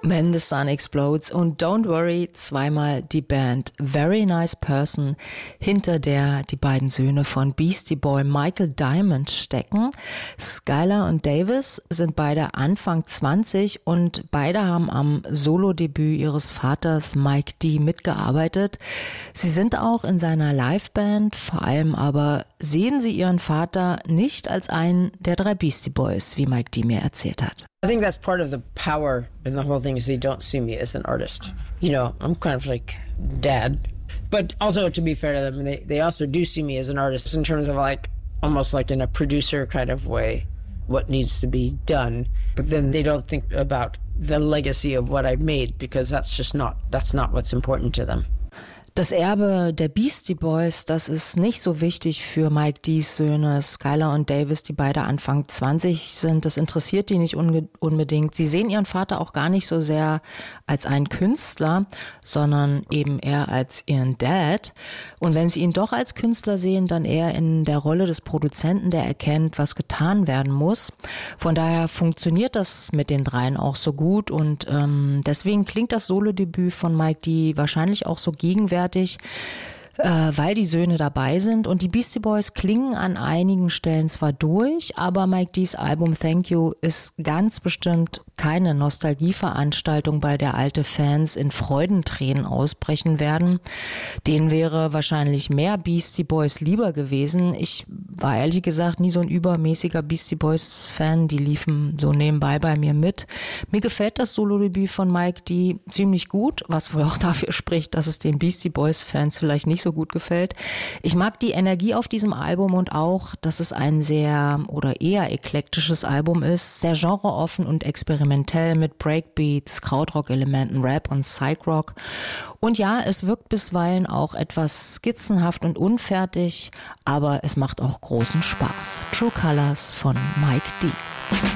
When the Sun Explodes und Don't Worry, zweimal die Band Very Nice Person, hinter der die beiden Söhne von Beastie Boy Michael Diamond stecken. Skylar und Davis sind beide Anfang 20 und beide haben am Solo-Debüt ihres Vaters Mike D mitgearbeitet. Sie sind auch in seiner Liveband, vor allem aber sehen sie ihren Vater nicht als einen der 3 Beastie Boys, wie Mike D mir erzählt hat. I think that's part of the power in the whole thing is they don't see me as an artist. You know, I'm kind of like dad. But also, to be fair to them, they also do see me as an artist in terms of like, almost like in a producer kind of way, what needs to be done. But then they don't think about the legacy of what I've made because that's not what's important to them. Das Erbe der Beastie Boys, das ist nicht so wichtig für Mike D's Söhne Skylar und Davis, die beide Anfang 20 sind. Das interessiert die nicht unbedingt. Sie sehen ihren Vater auch gar nicht so sehr als einen Künstler, sondern eben eher als ihren Dad. Und wenn sie ihn doch als Künstler sehen, dann eher in der Rolle des Produzenten, der erkennt, was getan werden muss. Von daher funktioniert das mit den dreien auch so gut und deswegen klingt das Solodebüt von Mike D wahrscheinlich auch so gegenwärtig, weil die Söhne dabei sind und die Beastie Boys klingen an einigen Stellen zwar durch, aber Mike D's Album Thank You ist ganz bestimmt keine Nostalgieveranstaltung, bei der alte Fans in Freudentränen ausbrechen werden. Denen wäre wahrscheinlich mehr Beastie Boys lieber gewesen. Ich war ehrlich gesagt nie so ein übermäßiger Beastie Boys Fan, die liefen so nebenbei bei mir mit. Mir gefällt das Solo-Debüt von Mike D ziemlich gut, was wohl auch dafür spricht, dass es den Beastie Boys Fans vielleicht nicht so gut gefällt. Ich mag die Energie auf diesem Album und auch, dass es ein sehr oder eher eklektisches Album ist, sehr genreoffen und experimentell mit Breakbeats, Krautrock-Elementen, Rap und Psych-Rock. Und ja, es wirkt bisweilen auch etwas skizzenhaft und unfertig, aber es macht auch großen Spaß. True Colors von Mike D.